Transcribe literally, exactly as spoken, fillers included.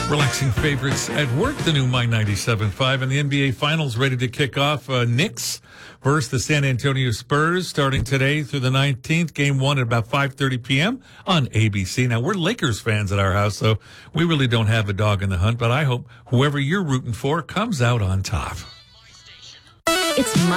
Relaxing favorites at work, the new My ninety-seven point five, and the N B A Finals ready to kick off. Uh, Knicks versus the San Antonio Spurs starting today through the nineteenth. Game one at about five thirty p.m. on A B C. Now, we're Lakers fans at our house, so we really don't have a dog in the hunt, but I hope whoever you're rooting for comes out on top. It's my